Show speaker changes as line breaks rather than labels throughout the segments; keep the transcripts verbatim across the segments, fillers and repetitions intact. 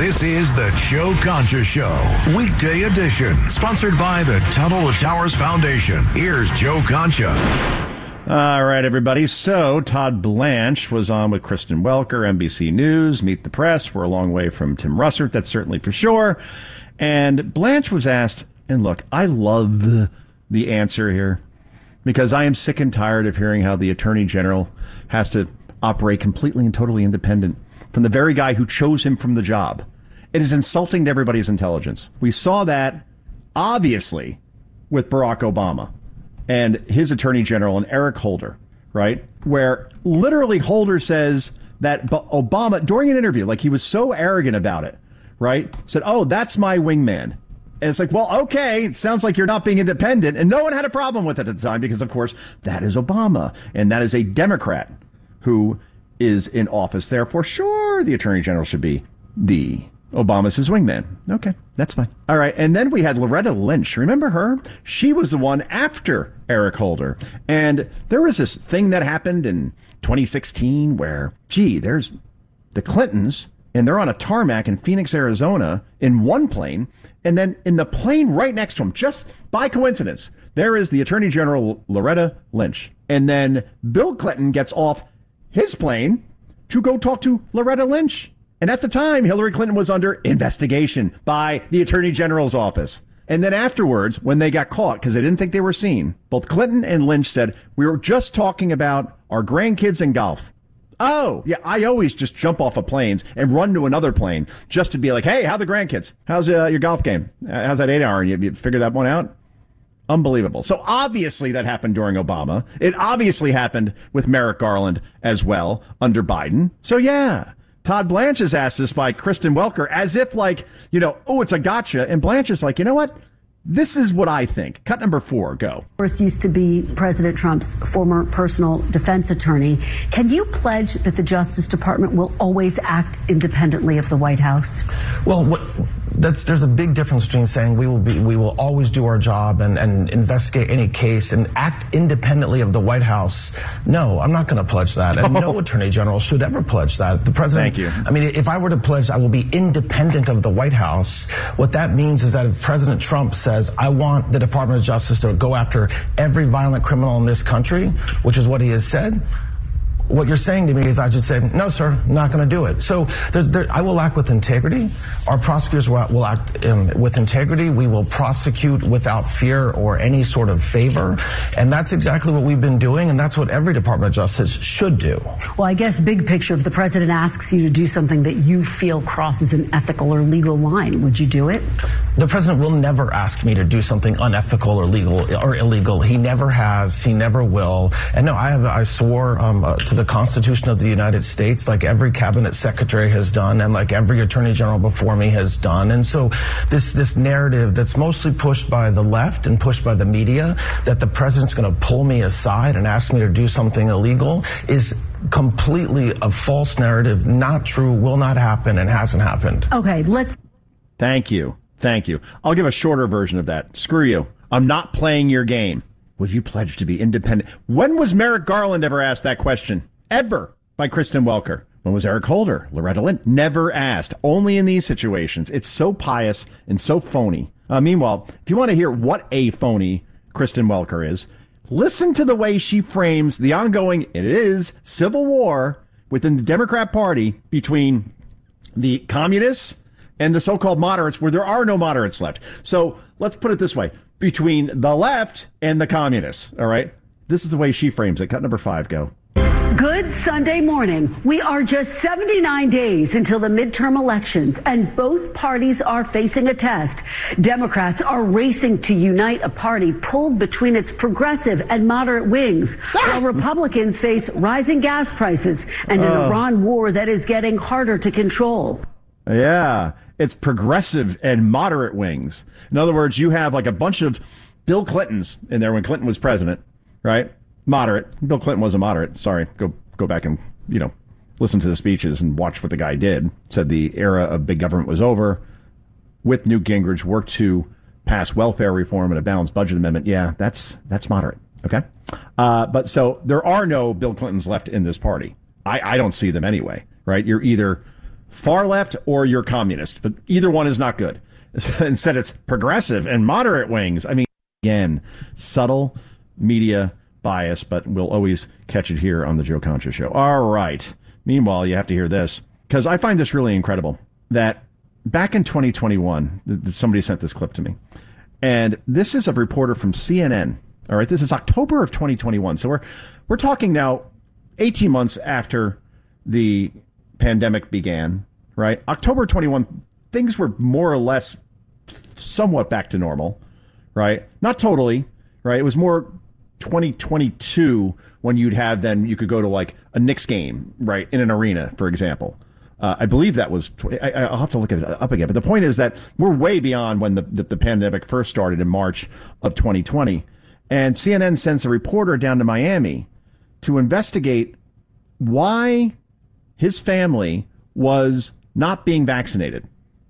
This is the Joe Concha Show, weekday edition, sponsored by the Tunnel to Towers Foundation. Here's Joe Concha.
All right, everybody. So Todd Blanche was on with Kristen Welker, N B C News, Meet the Press. We're a long way from Tim Russert, that's certainly for sure. And Blanche was asked, and look, I love the, the answer here, because I am sick and tired of hearing how the Attorney General has to operate completely and totally independent from the very guy who chose him from the job. It is insulting to everybody's intelligence. We saw that, obviously, with Barack Obama and his Attorney General and Eric Holder, right? Where literally Holder says that Obama, during an interview, like he was so arrogant about it, right? Said, oh, that's my wingman. And it's like, well, okay, it sounds like you're not being independent. And no one had a problem with it at the time because, of course, that is Obama. And that is a Democrat who is in office. Therefore, sure, the Attorney General should be the Obama's his wingman. Okay, that's fine. All right. And then we had Loretta Lynch. Remember her? She was the one after Eric Holder. And there was this thing that happened in twenty sixteen where, gee, there's the Clintons and they're on a tarmac in Phoenix, Arizona in one plane. And then in the plane right next to them, just by coincidence, there is the Attorney General Loretta Lynch. And then Bill Clinton gets off his plane to go talk to Loretta Lynch. And at the time, Hillary Clinton was under investigation by the Attorney General's office. And then afterwards, when they got caught, because they didn't think they were seen, both Clinton and Lynch said, we were just talking about our grandkids and golf. Oh, yeah, I always just jump off of planes and run to another plane just to be like, hey, how are the grandkids? How's uh, your golf game? Uh, how's that eight hour? You, you figure that one out? Unbelievable. So obviously that happened during Obama. It obviously happened with Merrick Garland as well under Biden. So, yeah, Todd Blanche is asked this by Kristen Welker as if like, you know, oh, it's a gotcha. And Blanche is like, you know what? This is what I think. Cut number four, go.
First used to be President Trump's former personal defense attorney. Can you pledge that the Justice Department will always act independently of the White House?
Well, what, that's there's a big difference between saying we will be we will always do our job and, and investigate any case and act independently of the White House. No, I'm not going to pledge that. And no attorney general should ever pledge that. The president.
Thank you.
I mean, if I were to pledge I will be independent of the White House, what that means is that if President Trump says, I want the Department of Justice to go after every violent criminal in this country, which is what he has said, what you're saying to me is I just said, no, sir, I'm not going to do it. So there's, there, I will act with integrity. Our prosecutors will, will act um, with integrity. We will prosecute without fear or any sort of favor. And that's exactly what we've been doing. And that's what every Department of Justice should do.
Well, I guess big picture, if the president asks you to do something that you feel crosses an ethical or legal line, would you do it?
The president will never ask me to do something unethical or legal or illegal. He never has. He never will. And no, I have, I swore um, uh, to the Constitution of the United States, like every cabinet secretary has done and like every attorney general before me has done. And so this this narrative that's mostly pushed by the left and pushed by the media that the president's going to pull me aside and ask me to do something illegal is completely a false narrative, not true, will not happen, and hasn't happened.
Okay, let's.
Thank you. Thank you. I'll give a shorter version of that. Screw you. I'm not playing your game. Will you pledge to be independent? When was Merrick Garland ever asked that question? Ever by Kristen Welker. When was Eric Holder? Loretta Lynch? Never asked. Only in these situations. It's so pious and so phony. Uh, meanwhile, if you want to hear what a phony Kristen Welker is, listen to the way she frames the ongoing, it is, civil war within the Democrat Party between the communists and the so-called moderates, where there are no moderates left. So let's put it this way. Between the left and the communists, all right? This is the way she frames it. Cut number five, go.
Good Sunday morning. We are just seventy-nine days until the midterm elections, and both parties are facing a test. Democrats are racing to unite a party pulled between its progressive and moderate wings, while Republicans face rising gas prices and an
Oh.
Iran war that is getting harder to control.
Yeah, it's progressive and moderate wings. In other words, you have like a bunch of Bill Clintons in there when Clinton was president, right? Moderate. Bill Clinton was a moderate. Sorry. Go go back and, you know, listen to the speeches and watch what the guy did. Said the era of big government was over. With Newt Gingrich, worked to pass welfare reform and a balanced budget amendment. Yeah, that's that's moderate. Okay. Uh, but so there are no Bill Clintons left in this party. I, I don't see them anyway, right? You're either far left or you're communist. But either one is not good. Instead, it's progressive and moderate wings. I mean, again, subtle media bias, but we'll always catch it here on the Joe Concha Show. All right. Meanwhile, you have to hear this, because I find this really incredible, that back in twenty twenty-one, somebody sent this clip to me, and this is a reporter from C N N. All right, this is October of twenty twenty-one. So we're we're talking now eighteen months after the pandemic began, right? October twenty-one, things were more or less somewhat back to normal, right? Not totally, right? It was more twenty twenty-two when you'd have then you could go to like a Knicks game, right, in an arena, for example. Uh, I believe that was, I, I'll have to look it up again. But the point is that we're way beyond when the, the, the pandemic first started in March of twenty twenty. And C N N sends a reporter down to Miami to investigate why his family was not being vaccinated.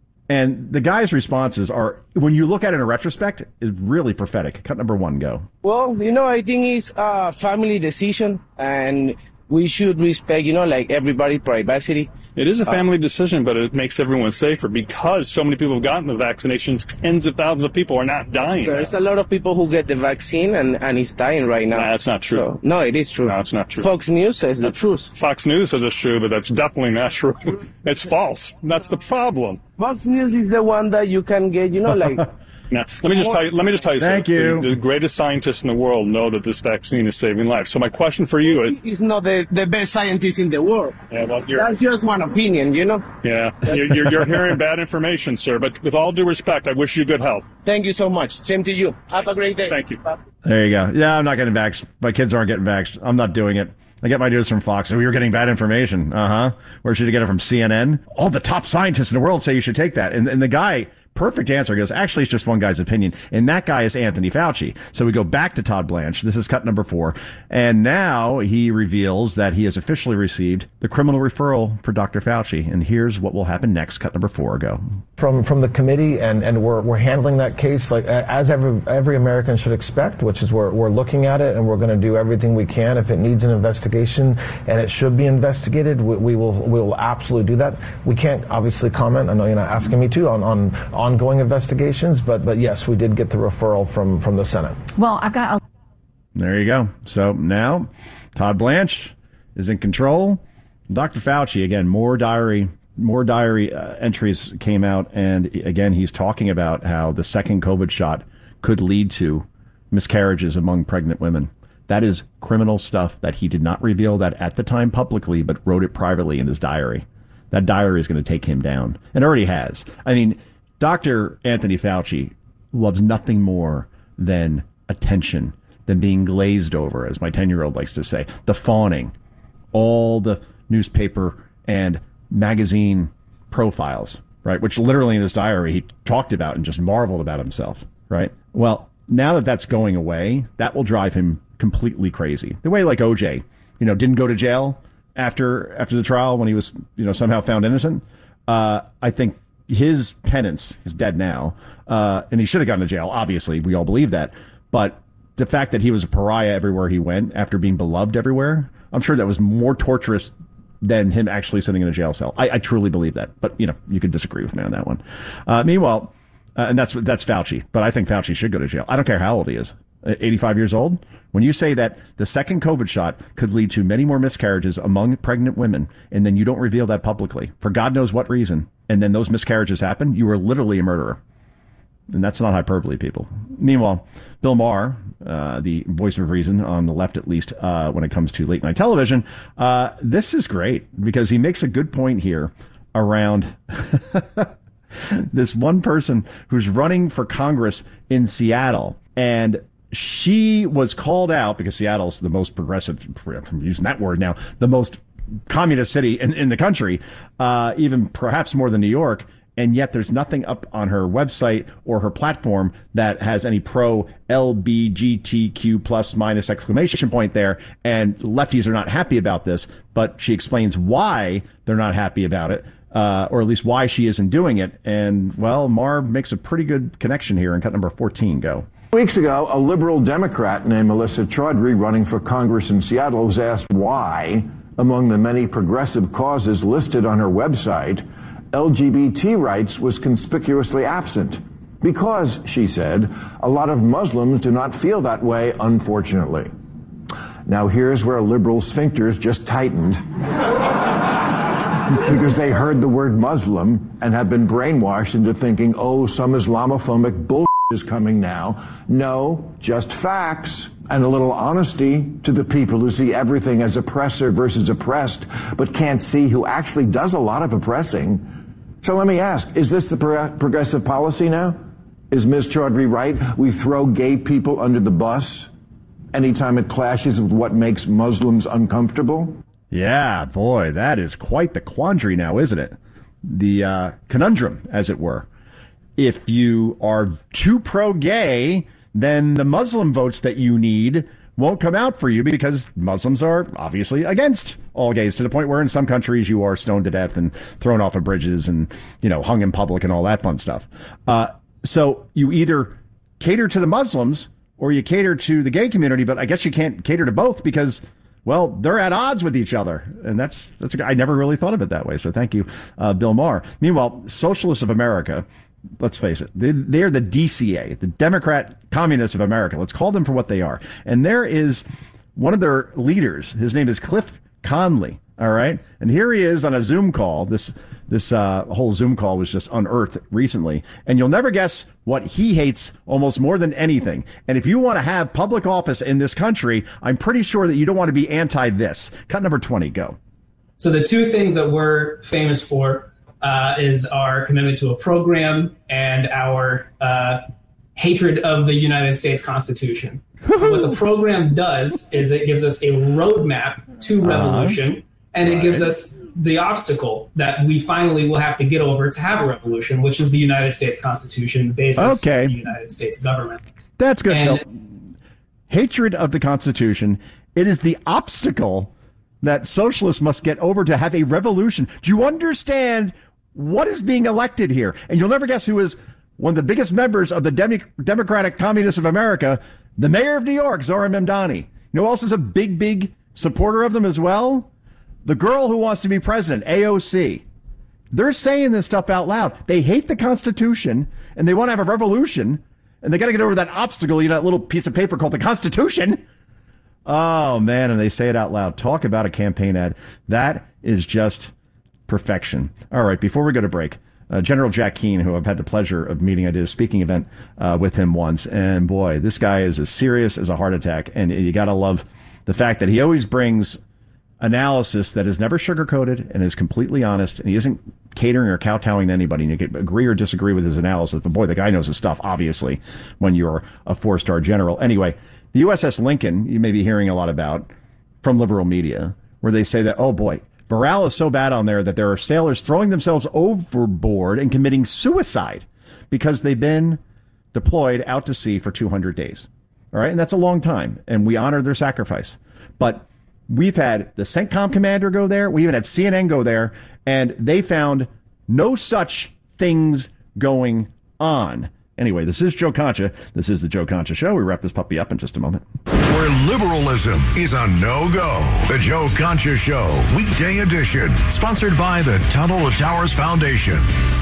And the guy's responses are, when you look at it in retrospect, is really prophetic. Cut number one, go.
Well, you know, I think it's a family decision, and we should respect, you know, like everybody's privacy.
It is a family uh, decision, but it makes everyone safer because so many people have gotten the vaccinations. Tens of thousands of people are not dying.
There's
now.
a lot of people who get the vaccine and, and it's dying right now.
Nah, that's not true.
So, no, it is true.
No, it's not true.
Fox News says
that's,
the truth.
Fox News says it's true, but that's definitely not true. It's false. That's the problem.
Fox News is the one that you can get, you know, like...
Now, let me just tell you, let me just tell you
Thank
something.
you.
The, the greatest scientists in the world know that this vaccine is saving lives. So my question for you is...
He's not the, the best scientist in the world.
Yeah, well, you're,
That's just one opinion, you know?
Yeah, you're, you're, you're hearing bad information, sir. But with all due respect, I wish you good health.
Thank you so much. Same to you. Have a great day.
Thank you.
Bye.
There you go. Yeah, I'm not getting vaxxed. My kids aren't getting vaxxed. I'm not doing it. I get my news from Fox. We were getting bad information. Uh-huh. Where should you get it from? C N N? All the top scientists in the world say you should take that. And, and the guy... Perfect answer. He goes, actually, it's just one guy's opinion. And that guy is Anthony Fauci. So we go back to Todd Blanche. This is cut number four. And now he reveals that he has officially received the criminal referral for Doctor Fauci. And here's what will happen next. Cut number four. Go.
From from the committee, and, and we're we're handling that case like as every every American should expect, which is we're we're looking at it and we're going to do everything we can. If it needs an investigation and it should be investigated, we, we will we will absolutely do that. We can't obviously comment. I know you're not asking me to on on. ongoing investigations, but but yes, we did get the referral from, from the Senate.
Well, I've got a...
There you go. So now Todd Blanche is in control. Doctor Fauci, again, more diary more diary uh, entries came out, and again, he's talking about how the second COVID shot could lead to miscarriages among pregnant women. That is criminal stuff that he did not reveal that at the time publicly, but wrote it privately in his diary. That diary is going to take him down, and already has. I mean, Doctor Anthony Fauci loves nothing more than attention, than being glazed over, as my ten-year-old likes to say, the fawning, all the newspaper and magazine profiles, right, which literally in his diary he talked about and just marveled about himself, right? Well, now that that's going away, that will drive him completely crazy. The way like O J, you know, didn't go to jail after after the trial when he was, you know, somehow found innocent. Uh, I think his penance, he's dead now, uh, and he should have gone to jail, obviously. We all believe that. But the fact that he was a pariah everywhere he went after being beloved everywhere, I'm sure that was more torturous than him actually sitting in a jail cell. I, I truly believe that. But, you know, you could disagree with me on that one. Uh, meanwhile, uh, and that's that's Fauci. But I think Fauci should go to jail. I don't care how old he is. eighty-five years old? When you say that the second COVID shot could lead to many more miscarriages among pregnant women, and then you don't reveal that publicly, for God knows what reason, and then those miscarriages happen, you are literally a murderer. And that's not hyperbole, people. Meanwhile, Bill Maher, uh, the voice of reason on the left, at least, uh, when it comes to late night television, uh, this is great because he makes a good point here around this one person who's running for Congress in Seattle. And she was called out because Seattle's the most progressive, I'm using that word now, the most communist city in, in the country, uh, even perhaps more than New York. And yet there's nothing up on her website or her platform that has any pro L B G T Q plus minus exclamation point there. And lefties are not happy about this, but she explains why they're not happy about it, uh, or at least why she isn't doing it. And, well, Maher makes a pretty good connection here in cut number fourteen. Go.
Weeks ago, a liberal Democrat named Melissa Chaudhry, running for Congress in Seattle, was asked why, among the many progressive causes listed on her website, L G B T rights was conspicuously absent. Because, she said, a lot of Muslims do not feel that way, unfortunately. Now here's where liberal sphincters just tightened. Because they heard the word Muslim and have been brainwashed into thinking, oh, some Islamophobic bullshit is coming now. No, just facts and a little honesty to the people who see everything as oppressor versus oppressed, but can't see who actually does a lot of oppressing. So let me ask, is this the pro- progressive policy now? Is Miz Chaudhry right? We throw gay people under the bus anytime it clashes with what makes Muslims uncomfortable?
Yeah, boy, that is quite the quandary now, isn't it? The uh, conundrum, as it were. If you are too pro-gay, then the Muslim votes that you need won't come out for you because Muslims are obviously against all gays, to the point where in some countries you are stoned to death and thrown off of bridges and, you know, hung in public and all that fun stuff. Uh, so you either cater to the Muslims or you cater to the gay community, but I guess you can't cater to both because, well, they're at odds with each other. And that's, that's, I never really thought of it that way. So thank you, uh, Bill Maher. Meanwhile, Socialists of America, let's face it, they, they're the D C A, the Democrat Communists of America. Let's call them for what they are. And there is one of their leaders. His name is Cliff Conley. All right. And here he is on a Zoom call. This this uh, whole Zoom call was just unearthed recently. And you'll never guess what he hates almost more than anything. And if you want to have public office in this country, I'm pretty sure that you don't want to be anti this. Cut number twenty. Go.
So the two things that we're famous for Uh, is our commitment to a program and our uh, hatred of the United States Constitution. What the program does is it gives us a roadmap to revolution, uh, and it right. gives us the obstacle that we finally will have to get over to have a revolution, which is the United States Constitution, the basis okay. of the United States government.
That's good.
And,
no. Hatred of the Constitution, it is the obstacle that socialists must get over to have a revolution. Do you understand what is being elected here? And you'll never guess who is one of the biggest members of the Demi- Democratic Communists of America, the mayor of New York, Zohran Mamdani. You know who else is a big, big supporter of them as well? The girl who wants to be president, A O C. They're saying this stuff out loud. They hate the Constitution, and they want to have a revolution, and they got to get over that obstacle, you know, that little piece of paper called the Constitution. Oh, man, and they say it out loud. Talk about a campaign ad. That is just perfection. All right, before we go to break, uh, General Jack Keane, who I've had the pleasure of meeting, I did a speaking event uh, with him once, and boy, this guy is as serious as a heart attack, and you got to love the fact that he always brings analysis that is never sugar-coated and is completely honest, and he isn't catering or kowtowing to anybody, and you can agree or disagree with his analysis, but boy, the guy knows his stuff, obviously, when you're a four-star general. Anyway, the U S S Lincoln, you may be hearing a lot about from liberal media, where they say that, oh boy, morale is so bad on there that there are sailors throwing themselves overboard and committing suicide because they've been deployed out to sea for two hundred days. All right. And that's a long time. And we honor their sacrifice. But we've had the CENTCOM commander go there. We even had C N N go there. And they found no such things going on. Anyway, this is Joe Concha. This is the Joe Concha Show. We wrap this puppy up in just a moment.
Where liberalism is a no-go. The Joe Concha Show, weekday edition. Sponsored by the Tunnel to Towers Foundation.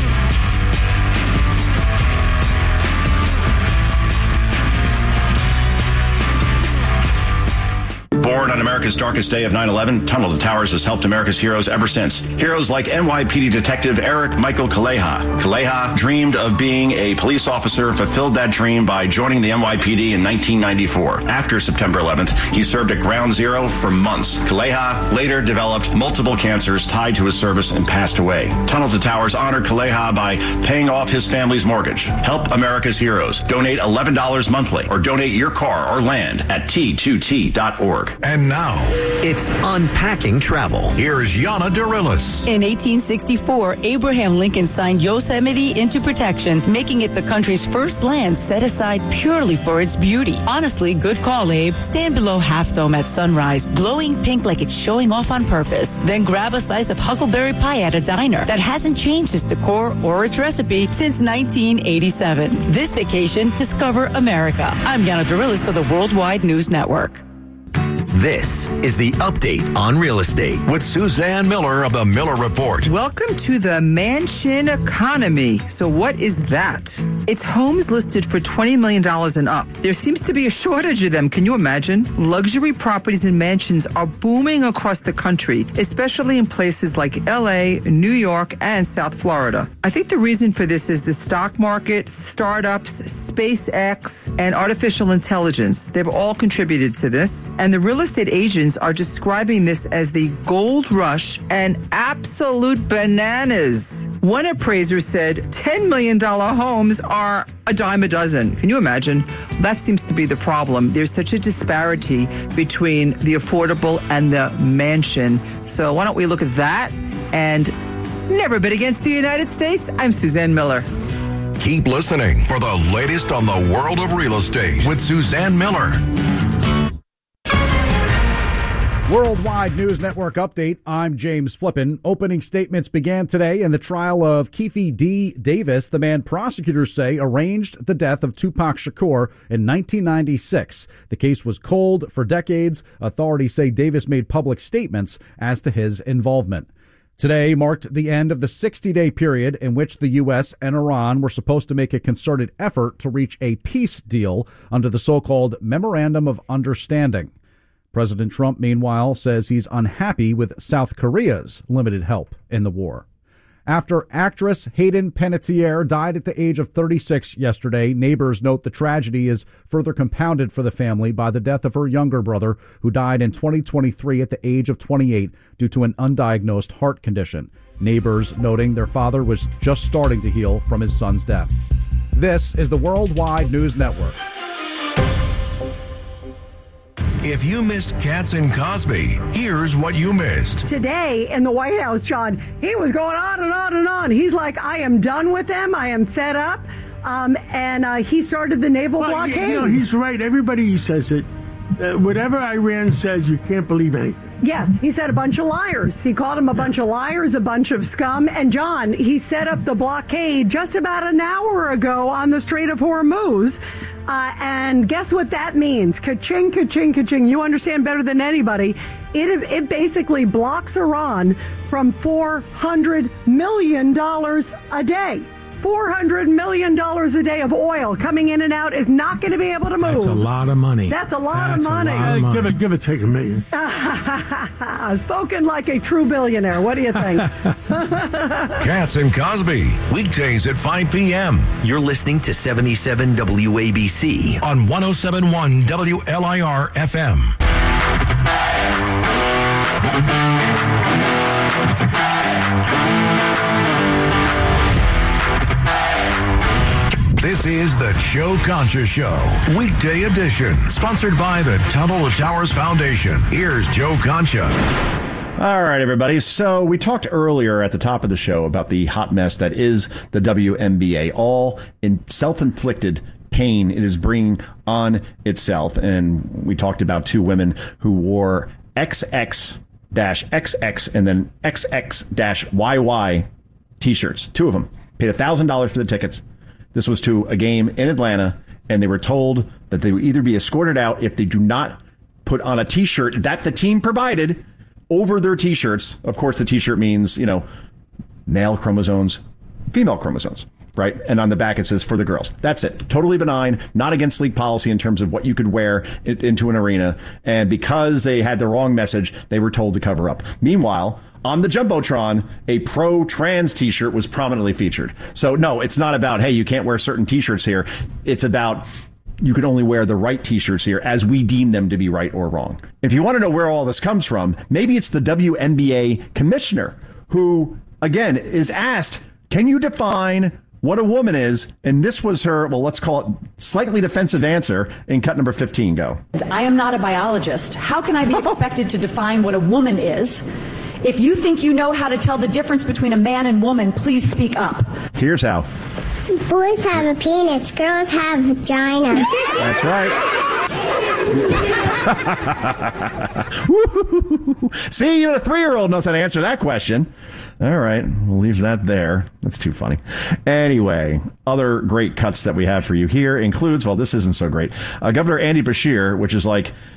Born on America's darkest day of nine eleven, Tunnel to Towers has helped America's heroes ever since. Heroes like N Y P D detective Eric Michael Kaleha. Kaleha dreamed of being a police officer, fulfilled that dream by joining the N Y P D in nineteen ninety-four. After September eleventh, he served at Ground Zero for months. Kaleha later developed multiple cancers tied to his service and passed away. Tunnel to Towers honored Kaleha by paying off his family's mortgage. Help America's heroes. Donate eleven dollars monthly or donate your car or land at T two T dot org.
And now,
it's Unpacking Travel.
Here's Yana Dirilis.
In eighteen sixty-four, Abraham Lincoln signed Yosemite into protection, making it the country's first land set aside purely for its beauty. Honestly, good call, Abe. Stand below Half Dome at sunrise, glowing pink like it's showing off on purpose. Then grab a slice of huckleberry pie at a diner that hasn't changed its decor or its recipe since nineteen eighty-seven. This vacation, discover America. I'm Yana Dirilis for the Worldwide News Network.
This is the Update on Real Estate
with Suzanne Miller of the Miller Report.
Welcome to the mansion economy. So what is that? It's homes listed for twenty million dollars and up. There seems to be a shortage of them. Can you imagine? Luxury properties and mansions are booming across the country, especially in places like L A, New York, and South Florida. I think the reason for this is the stock market, startups, SpaceX, and artificial intelligence. They've all contributed to this. And the real estate agents are describing this as the gold rush and absolute bananas. One appraiser said ten million dollars homes are a dime a dozen. Can you imagine? That seems to be the problem. There's such a disparity between the affordable and the mansion. So why don't we look at that and never bid against the United States? I'm Suzanne Miller.
Keep listening for the latest on the world of real estate with Suzanne Miller.
Worldwide News Network update. I'm James Flippin. Opening statements began today in the trial of Keefe D. Davis, the man prosecutors say arranged the death of Tupac Shakur in nineteen ninety-six. The case was cold for decades. Authorities say Davis made public statements as to his involvement. Today marked the end of the sixty-day period in which the U S and Iran were supposed to make a concerted effort to reach a peace deal under the so-called Memorandum of Understanding. President Trump, meanwhile, says he's unhappy with South Korea's limited help in the war. After actress Hayden Panettiere died at the age of thirty-six yesterday, neighbors note the tragedy is further compounded for the family by the death of her younger brother, who died in twenty twenty-three at the age of twenty-eight due to an undiagnosed heart condition. Neighbors noting their father was just starting to heal from his son's death. This is the Worldwide News Network.
If you missed Katz and Cosby, here's what you missed.
Today in the White House, John, he was going on and on and on. He's like, I am done with them. I am fed up. Um, and uh, he started the naval
well,
blockade.
You know, he's right. Everybody says it. Uh, whatever Iran says, you can't believe anything.
Yes, he said a bunch of liars. He called them a bunch of liars, a bunch of scum. And John, he set up the blockade just about an hour ago on the Strait of Hormuz. Uh, and guess what that means? Ka-ching, ka-ching, ka-ching. You understand better than anybody. It, it basically blocks Iran from four hundred million dollars a day. four hundred million dollars a day of oil coming in and out is not going to be able to move.
That's a lot of money.
That's a lot
That's
of money.
A lot of money. Give it, give it, take a million.
Spoken like a true billionaire. What do you think?
Katz and Cosby, weekdays at five p.m.
You're listening to seventy-seven W A B C
on one oh seven point one W L I R F M. This is the Joe Concha Show, weekday edition, sponsored by the Tunnel to Towers Foundation. Here's Joe Concha.
All right, everybody. So we talked earlier at the top of the show about the hot mess that is the W N B A, all in self-inflicted pain it is bringing on itself. And we talked about two women who wore X X X X and then X X Y Y t-shirts. Two of them paid one thousand dollars for the tickets. This was to a game in Atlanta, and they were told that they would either be escorted out if they do not put on a T-shirt that the team provided over their T-shirts. Of course, the T-shirt means, you know, male chromosomes, female chromosomes, right? And on the back it says for the girls. That's it. Totally benign, not against league policy in terms of what you could wear it, into an arena. And because they had the wrong message, they were told to cover up. Meanwhile, on the Jumbotron, a pro-trans T-shirt was prominently featured. So, no, it's not about, hey, you can't wear certain T-shirts here. It's about you can only wear the right T-shirts here as we deem them to be right or wrong. If you want to know where all this comes from, maybe it's the W N B A commissioner who, again, is asked, can you define what a woman is? And this was her, well, let's call it slightly defensive answer in cut number fifteen. Go.
I am not a biologist. How can I be expected to define what a woman is? If you think you know how to tell the difference between a man and woman, please speak up.
Here's how.
Boys have a penis, girls have a vagina.
That's right. See, even a three-year-old knows how to answer that question. All right, we'll leave that there. That's too funny. Anyway, other great cuts that we have for you here includes, well, this isn't so great, uh, Governor Andy Beshear, which is like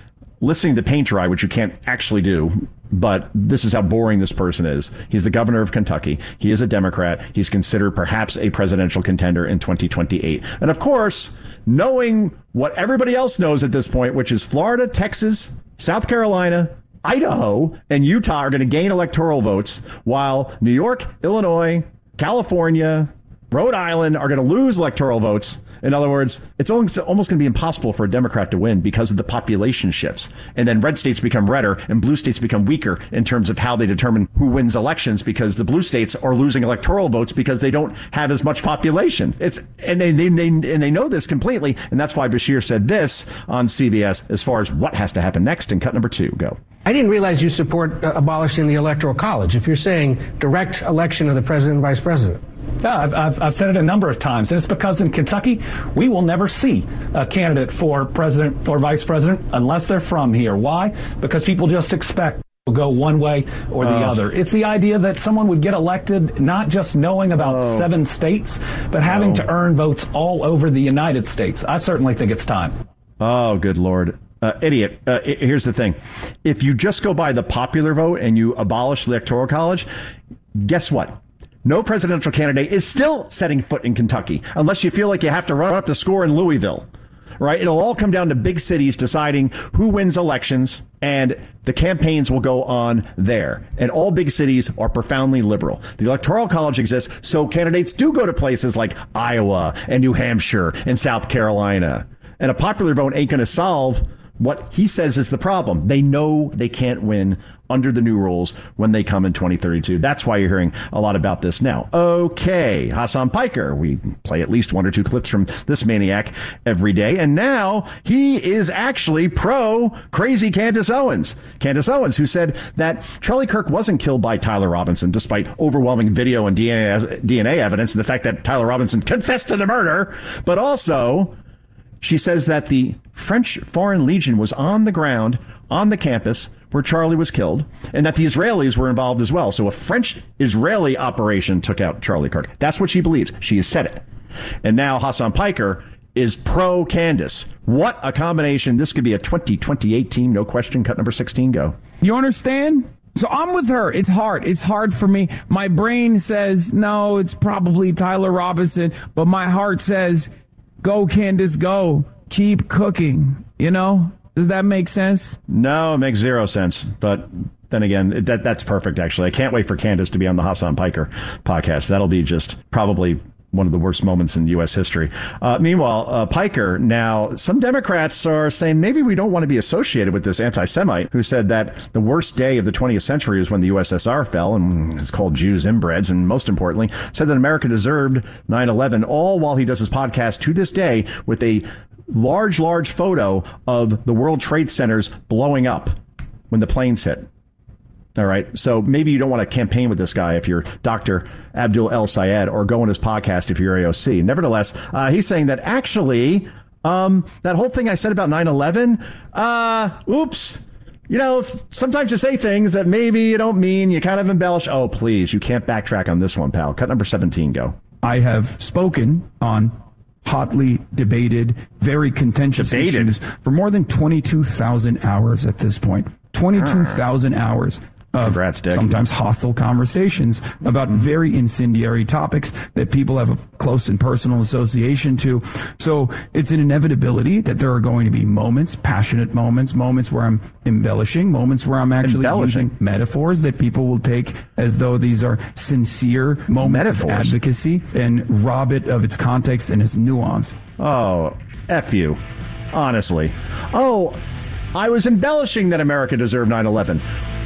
listening to paint dry, which you can't actually do, but this is how boring this person is. He's the governor of Kentucky. He is a Democrat. He's considered perhaps a presidential contender in twenty twenty-eight. And of course, knowing what everybody else knows at this point, which is Florida, Texas, South Carolina, Idaho, and Utah are going to gain electoral votes, while New York, Illinois, California, Rhode Island are going to lose electoral votes. In other words, it's almost, almost going to be impossible for a Democrat to win because of the population shifts. And then red states become redder and blue states become weaker in terms of how they determine who wins elections, because the blue states are losing electoral votes because they don't have as much population. It's and they, they, they and they know this completely. And that's why Bashir said this on C B S as far as what has to happen next in cut number two. Go.
I didn't realize you support uh, abolishing the Electoral College. If you're saying direct election of the president and vice president.
Yeah, I've, I've, I've said it a number of times, and it's because in Kentucky, we will never see a candidate for president or vice president unless they're from here. Why? Because people just expect to go one way or the oh. other. It's the idea that someone would get elected not just knowing about oh. seven states, but having oh. to earn votes all over the United States. I certainly think it's time.
Oh, good Lord. Uh, idiot. Uh, here's the thing. If you just go by the popular vote and you abolish the Electoral College, guess what? No presidential candidate is still setting foot in Kentucky unless you feel like you have to run up the score in Louisville, right? It'll all come down to big cities deciding who wins elections, and the campaigns will go on there. And all big cities are profoundly liberal. The Electoral College exists so candidates do go to places like Iowa and New Hampshire and South Carolina. And a popular vote ain't going to solve what he says is the problem. They know they can't win under the new rules when they come in twenty thirty-two. That's why you're hearing a lot about this now. Okay, Hassan Piker. We play at least one or two clips from this maniac every day. And now he is actually pro crazy Candace Owens. Candace Owens, who said that Charlie Kirk wasn't killed by Tyler Robinson, despite overwhelming video and D N A, D N A evidence and the fact that Tyler Robinson confessed to the murder. But also, she says that the French Foreign Legion was on the ground, on the campus where Charlie was killed, and that the Israelis were involved as well. So a French-Israeli operation took out Charlie Kirk. That's what she believes. She has said it. And now Hassan Piker is pro-Candace. What a combination. This could be a twenty twenty-eight team. No question. Cut number sixteen. Go.
You understand? So I'm with her. It's hard. It's hard for me. My brain says, no, it's probably Tyler Robinson. But my heart says, go, Candace, go. Keep cooking. You know? Does that make sense?
No, it makes zero sense. But then again, that that's perfect, actually. I can't wait for Candace to be on the Hassan Piker podcast. That'll be just probably one of the worst moments in U S history. Uh, meanwhile, uh, Piker, now, some Democrats are saying maybe we don't want to be associated with this anti-Semite who said that the worst day of the twentieth century was when the U S S R fell, and it's called Jews inbreds, and most importantly, said that America deserved nine eleven, all while he does his podcast to this day with a large, large photo of the World Trade Centers blowing up when the planes hit. All right. So maybe you don't want to campaign with this guy if you're Doctor Abdul El Sayed, or go on his podcast if you're A O C. Nevertheless, uh, he's saying that actually um, that whole thing I said about nine eleven, uh, oops, you know, sometimes you say things that maybe you don't mean. You kind of embellish. Oh, please. You can't backtrack on this one, pal. Cut number seventeen. Go.
I have spoken on hotly debated, very contentious debated. issues for more than twenty-two thousand hours at this point. twenty-two thousand hours of Congrats, sometimes hostile conversations about very incendiary topics that people have a close and personal association to. So it's an inevitability that there are going to be moments, passionate moments, moments where I'm embellishing, moments where I'm actually using metaphors that people will take as though these are sincere moments metaphors. of advocacy, and rob it of its context and its nuance.
Oh, F you. Honestly. Oh, I was embellishing that America deserved nine eleven.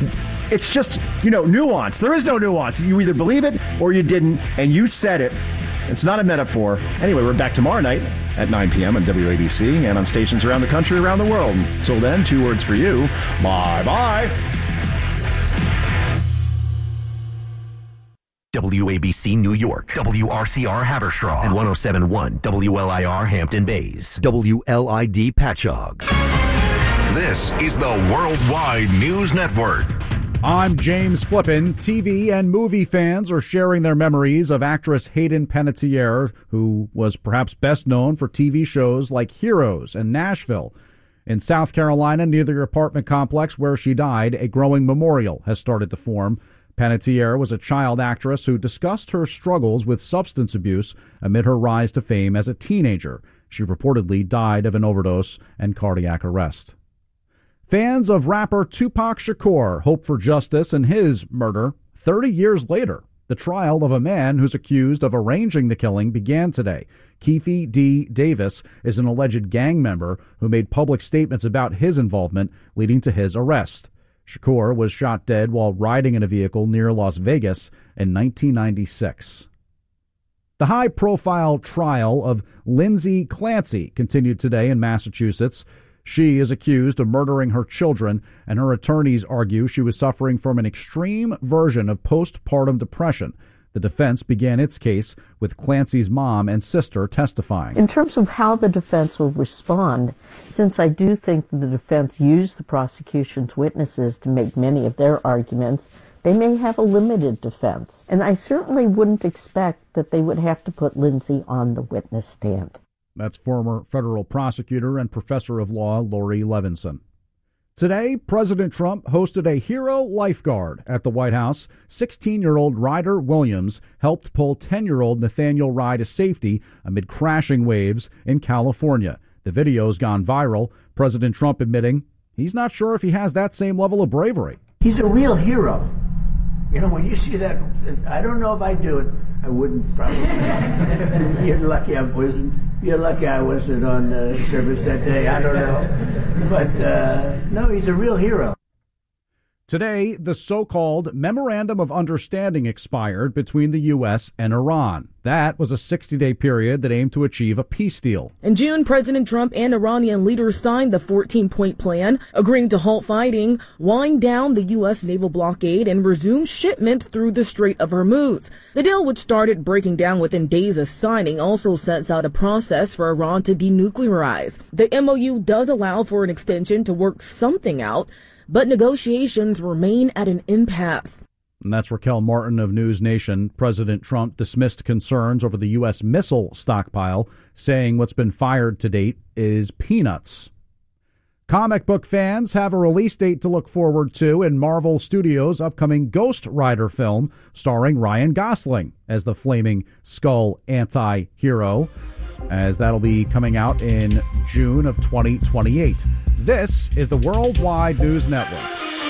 It's just, you know, nuance. There is no nuance. You either believe it or you didn't, and you said it. It's not a metaphor. Anyway, we're back tomorrow night at nine p.m. on W A B C and on stations around the country, around the world. Until then, two words for you. Bye-bye.
W A B C New York, W R C R Haverstraw, and one oh seven point one W L I R Hampton Bays, W L I D Patchogue.
This is the Worldwide News Network.
I'm James Flippin. T V and movie fans are sharing their memories of actress Hayden Panettiere, who was perhaps best known for T V shows like Heroes and Nashville. In South Carolina, near the apartment complex where she died, a growing memorial has started to form. Panettiere was a child actress who discussed her struggles with substance abuse amid her rise to fame as a teenager. She reportedly died of an overdose and cardiac arrest. Fans of rapper Tupac Shakur hope for justice in his murder thirty years later. The trial of a man who's accused of arranging the killing began today. Keefe D. Davis is an alleged gang member who made public statements about his involvement, leading to his arrest. Shakur was shot dead while riding in a vehicle near Las Vegas in nineteen ninety-six. The high-profile trial of Lindsay Clancy continued today in Massachusetts. She is accused of murdering her children, and her attorneys argue she was suffering from an extreme version of postpartum depression. The defense began its case with Clancy's mom and sister testifying.
In terms of how the defense will respond, since I do think that the defense used the prosecution's witnesses to make many of their arguments, they may have a limited defense. And I certainly wouldn't expect that they would have to put Lindsay on the witness stand.
That's former federal prosecutor and professor of law Lori Levinson. Today, President Trump hosted a hero lifeguard at the White House. sixteen-year-old Ryder Williams helped pull ten-year-old Nathaniel Rye to safety amid crashing waves in California. The video's gone viral, President Trump admitting he's not sure if he has that same level of bravery.
He's a real hero. You know, when you see that, I don't know if I do it. I wouldn't probably. You're lucky I wasn't. You're lucky I wasn't on uh, service that day. I don't know. But, uh, no, he's a real hero.
Today, the so-called Memorandum of Understanding expired between the U S and Iran. That was a sixty-day period that aimed to achieve a peace deal.
In June, President Trump and Iranian leaders signed the fourteen-point plan, agreeing to halt fighting, wind down the U S naval blockade, and resume shipment through the Strait of Hormuz. The deal, which started breaking down within days of signing, also sets out a process for Iran to denuclearize. The M O U does allow for an extension to work something out, but negotiations remain at an impasse.
And that's Raquel Martin of News Nation. President Trump dismissed concerns over the U S missile stockpile, saying what's been fired to date is peanuts. Comic book fans have a release date to look forward to in Marvel Studios' upcoming Ghost Rider film, starring Ryan Gosling as the Flaming Skull anti-hero, as that'll be coming out in June of twenty twenty-eight. This is the Worldwide News Network.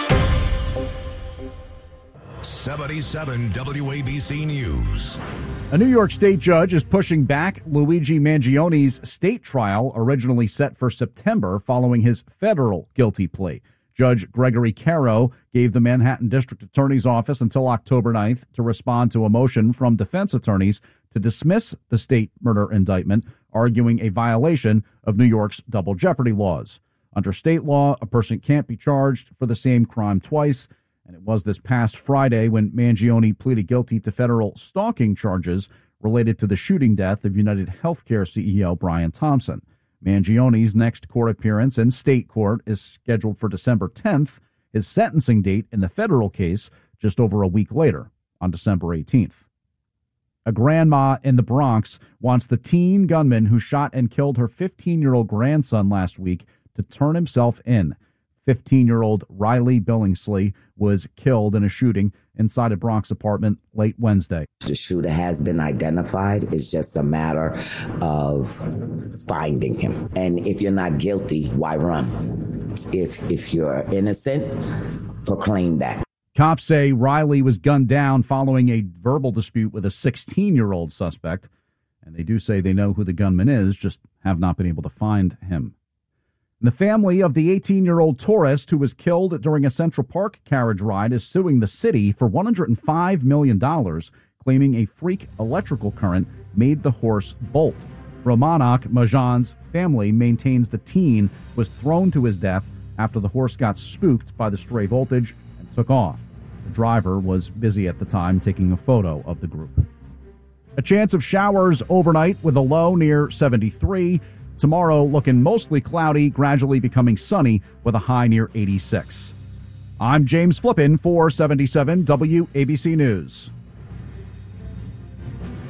seventy-seven W A B C News.
A New York State judge is pushing back Luigi Mangioni's state trial, originally set for September following his federal guilty plea. Judge Gregory Caro gave the Manhattan District Attorney's Office until October ninth to respond to a motion from defense attorneys to dismiss the state murder indictment, arguing a violation of New York's double jeopardy laws. Under state law, a person can't be charged for the same crime twice, and it was this past Friday when Mangione pleaded guilty to federal stalking charges related to the shooting death of United Healthcare C E O Brian Thompson. Mangione's next court appearance in state court is scheduled for December tenth, his sentencing date in the federal case just over a week later, on December eighteenth. A grandma in the Bronx wants the teen gunman who shot and killed her fifteen-year-old grandson last week to turn himself in. fifteen-year-old Riley Billingsley was killed in a shooting inside a Bronx apartment late Wednesday.
The shooter has been identified. It's just a matter of finding him. And if you're not guilty, why run? If if you're innocent, proclaim that.
Cops say Riley was gunned down following a verbal dispute with a sixteen-year-old suspect. And they do say they know who the gunman is, just have not been able to find him. The family of the eighteen-year-old tourist who was killed during a Central Park carriage ride is suing the city for one hundred five million dollars, claiming a freak electrical current made the horse bolt. Romanak Majan's family maintains the teen was thrown to his death after the horse got spooked by the stray voltage and took off. The driver was busy at the time taking a photo of the group. A chance of showers overnight with a low near seventy-three. Tomorrow looking mostly cloudy, gradually becoming sunny with a high near eighty-six. I'm James Flippin for seventy-seven W A B C News.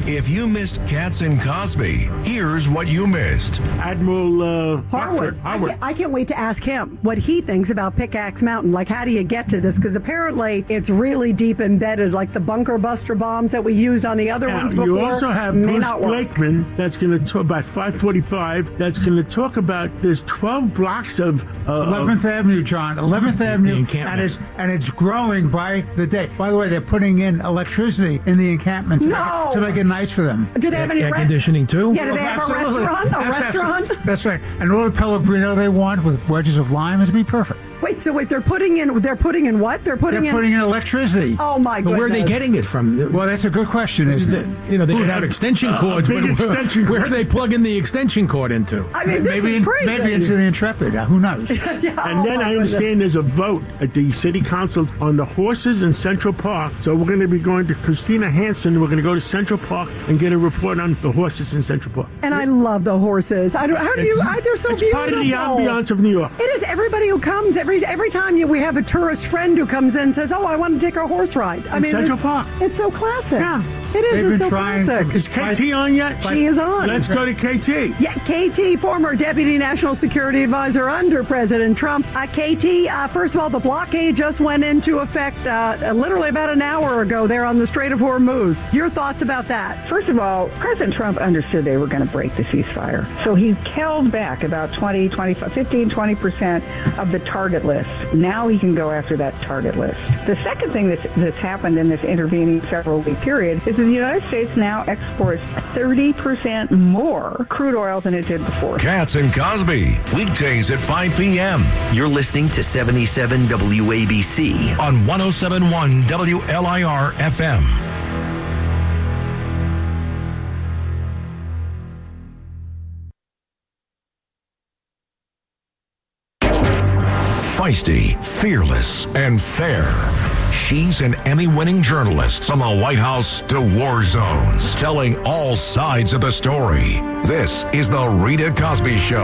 If you missed Katz and Cosby, here's what you missed.
Admiral uh,
Harwood.
Harwood.
I, can't, I can't wait to ask him what he thinks about Pickaxe Mountain. Like, how do you get to this? Because apparently it's really deep embedded, like the bunker buster bombs that we used on the other
Now,
ones before.
you also have
may
Bruce
not work.
Blakeman that's going to talk about five forty-five. That's going to talk about there's twelve blocks of uh,
eleventh Avenue, John. eleventh Avenue,
encampment.
and it's and it's growing by the day. By the way, they're putting in electricity in the encampment to,
No!
make, to make it nice for them.
Do they have any
air
re-
conditioning too?
Yeah, do they have a restaurant? A
That's
restaurant?
absolutely- That's right. And all the Pellegrino they want with wedges of lime is be perfect.
Wait, so wait, they're putting in, they're putting in what? They're putting
They're
in...
putting in electricity.
Oh, my
But
goodness.
where are they getting
it from?
Well, that's a good question, isn't it?
You know, they could have extension cords, but where,
extension
where are they plugging the extension cord into?
I mean, this
maybe
is crazy.
maybe into the Intrepid. Uh, who knows?
Yeah,
And
oh
then
my
I understand
goodness.
there's a vote at the city council on the horses in Central Park. So we're going to be going to Christina Hansen. We're going to go to Central Park and get a report on the horses in Central Park.
And I love the horses. I don't, how do you? I, they're so
it's
beautiful.
part of the ambiance of New York.
It is. Everybody who comes every every time you, we have a tourist friend who comes in and says, "Oh, I want to take a horse ride." I
In
mean,
Central
it's,
Park.
it's so classic.
Yeah.
It is.
They've
It's
been
so
trying to-
classic.
Is K T on yet?
She is on.
Let's go to K T.
Yeah, K T, former Deputy National Security Advisor under President Trump. Uh, K T, uh, first of all, the blockade just went into effect uh, literally about an hour ago there on the Strait of Hormuz. Your thoughts about that?
First of all, President Trump understood they were going to break the ceasefire. So he held back about twenty, twenty-five, fifteen, twenty percent of the target list. Now he can go after that target list. The second thing that's, that's happened in this intervening several week period is that the United States now exports thirty percent more crude oil than it did before.
Katz and Cosby, weekdays at five p.m.
You're listening to seventy-seven W A B C
on one oh seven point one W L I R F M. Feisty, fearless, and fair. She's an Emmy-winning journalist from the White House to war zones, telling all sides of the story. This is The Rita Cosby Show.